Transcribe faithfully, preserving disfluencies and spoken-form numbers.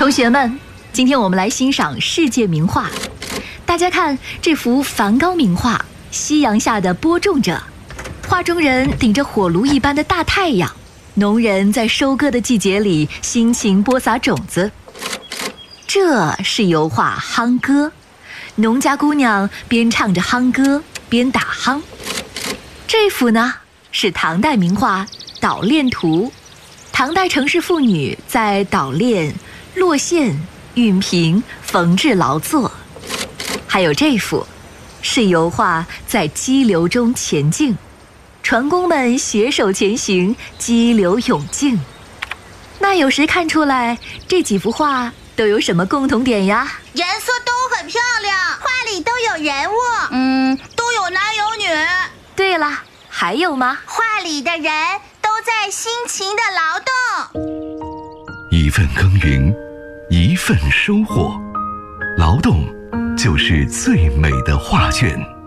同学们，今天我们来欣赏世界名画。大家看这幅梵高名画《夕阳下的播种者》，画中人顶着火炉一般的大太阳，农人在收割的季节里辛勤播撒种子。这是油画《夯歌》，农家姑娘边唱着夯歌边打夯。这幅呢是唐代名画《捣练图》，唐代城市妇女在捣练、落线、熨平、缝制劳作。还有这幅是油画在激流中前进，船工们携手前行，激流勇进。那有谁看出来这几幅画都有什么共同点呀？ 颜色都很漂亮，画里都有人物，嗯，都有男有女。 对了，还有吗？ 画里的人都在辛勤的劳动。 一份耕耘，一份收获，劳动就是最美的画卷。